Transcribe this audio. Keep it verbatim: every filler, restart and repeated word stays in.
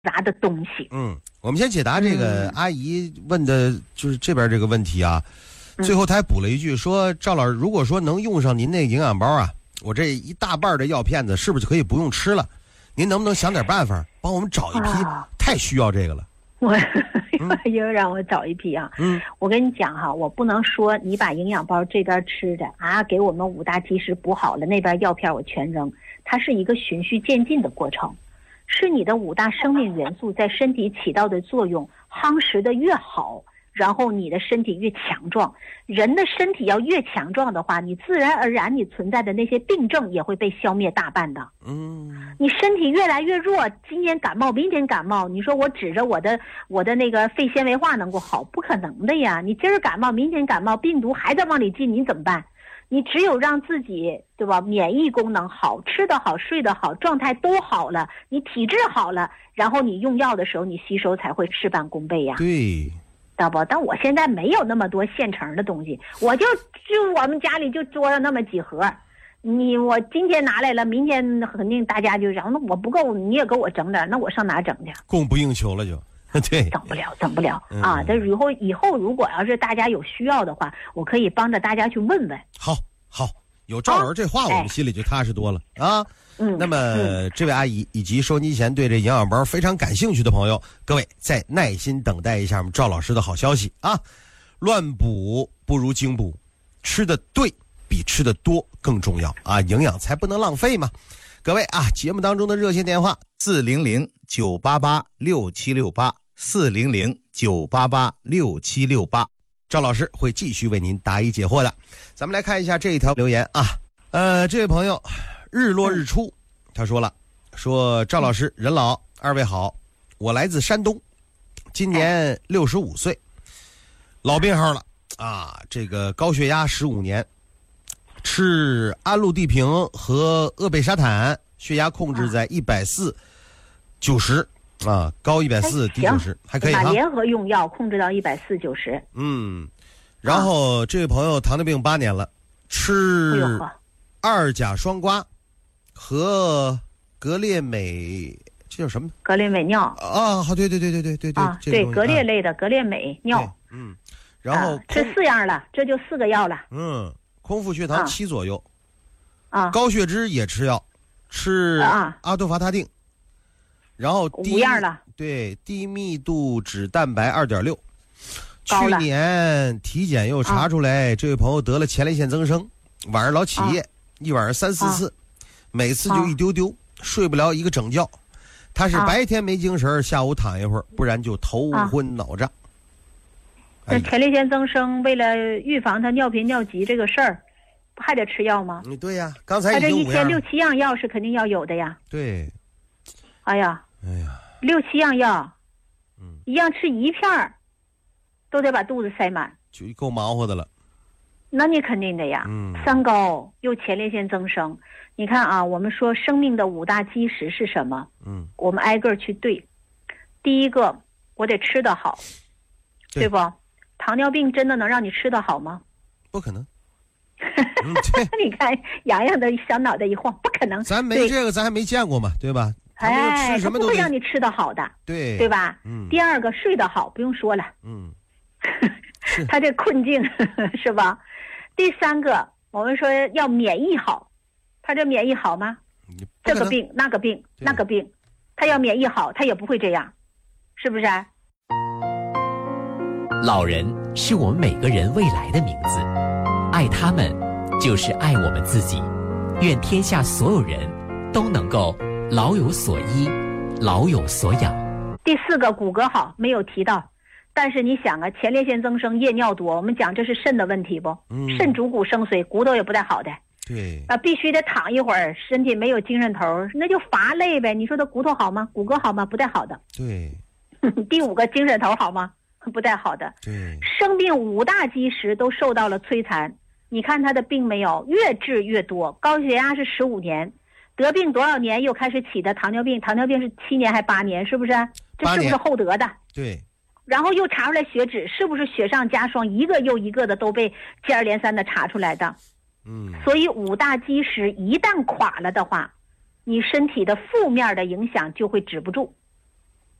杂的东西。 嗯，我们先解答这个阿姨问的，就是这边这个问题啊。嗯、最后他还补了一句说：“赵老师，如果说能用上您那营养包啊，我这一大半的药片子是不是就可以不用吃了？您能不能想点办法，帮我们找一批？啊、太需要这个了。” 我又让我找一批啊！嗯，我跟你讲哈，我不能说你把营养包这边吃的啊，给我们五大基石补好了，那边药片我全扔。它是一个循序渐进的过程，是你的五大生命元素在身体起到的作用，夯实的越好，然后你的身体越强壮。人的身体要越强壮的话，你自然而然你存在的那些病症也会被消灭大半的。嗯，你身体越来越弱，今天感冒明天感冒，你说我指着我的我的那个肺纤维化能够好，不可能的呀。你今儿感冒明天感冒，病毒还在往里进，你怎么办？你只有让自己，对吧，免疫功能好，吃得好，睡得好，状态都好了，你体质好了，然后你用药的时候你吸收才会事半功倍呀。 对，知道不？但我现在没有那么多现成的东西，我就就我们家里就桌上那么几盒，你我今天拿来了，明天肯定大家就讲，那我不够你也给我整点，那我上哪整去？ 供不应求了就。对， 整不了，整不了、嗯、啊！这以后以后如果要是大家有需要的话，我可以帮着大家去问问。 好，好，有赵老师这话，我们心里就踏实多了、哎、啊。嗯，那么、嗯、这位阿姨以及收音机前对这营养包非常感兴趣的朋友，各位再耐心等待一下我们赵老师的好消息啊！乱补不如精补，吃的对比吃的多更重要啊！营养才不能浪费嘛。各位啊，节目当中的热线电话四零零九八八六七六八。四零零九八八六七六八， 赵老师会继续为您答疑解惑的。咱们来看一下这一条留言啊，呃，这位朋友日落日出，他说了，说赵老师人老，二位好，我来自山东，今年六十五岁，老病号了啊，这个高血压十五年，吃安路地平和鄂贝沙坦，血压控制在一百四九十。啊，高一百四，低九十，还可以哈。 联合用药控制到一百四九十。 嗯，然后、啊、这位朋友糖尿病八年了，吃二甲双胍和格列美，这叫什么？ 格列美尿。 啊，好，对对对对对对对。 啊，对，格列类的、啊、格列美尿。 嗯，然后、 啊、吃四样了，这就四个药了。 嗯，空腹血糖七左右。 啊。 高血脂也吃药，吃阿多伐他定。然后五样了， 对，低密度脂蛋白 二点六， 去年体检又查出来、啊、这位朋友得了前列腺增生，晚上老起夜、啊、一晚上三四次、啊、每次就一丢丢、啊、睡不了一个整觉，他是白天没精神、啊、下午躺一会儿，不然就头昏脑胀、 啊哎、那前列腺增生为了预防他尿频尿急这个事儿不还得吃药吗？ 嗯，对呀，刚才已经他这一天六七样药是肯定要有的呀。 对， 哎呀哎呀， 六七样药， 嗯， 一样吃一片儿，都得把肚子塞满， 就够忙活的了。 那你肯定的呀，嗯，三高又前列腺增生，你看啊，我们说生命的五大基石是什么？嗯，我们挨个去对。第一个，我得吃得好，对, 对不？糖尿病真的能让你吃得好吗？ 不可能。 嗯、你看洋洋的小脑袋一晃，不可能。 咱没这个，咱还没见过嘛，对吧？ 哎， 他不会让你吃得好的， 对对吧？嗯。第二个睡得好，不用说了， 嗯， 他这困境是吧？第三个，我们说要免疫好，他这免疫好吗？这个病那个病那个病，他要免疫好，他也不会这样，是不是？ 老人是我们每个人未来的名字，爱他们就是爱我们自己。愿天下所有人都能够老有所依，老有所养。 第四个，骨骼好，没有提到，但是你想啊，前列腺增生、夜尿多，我们讲这是肾的问题不？嗯，肾主骨生髓，骨头也不太好的。 对啊，必须得躺一会儿，身体没有精神头，那就乏累呗。你说他骨头好吗？骨骼好吗？不太好的。 对。 第五个，精神头好吗？不太好的。 对。 生病五大基石都受到了摧残，你看他的病没有，越治越多。高血压是十五年。得病多少年又开始起的糖尿病，糖尿病是七年还八年，是不是？这是不是后得的？ 对。 然后又查出来血脂，是不是雪上加霜，一个又一个的都被接二连三的查出来的？嗯。所以五大基石一旦垮了的话，你身体的负面的影响就会止不住。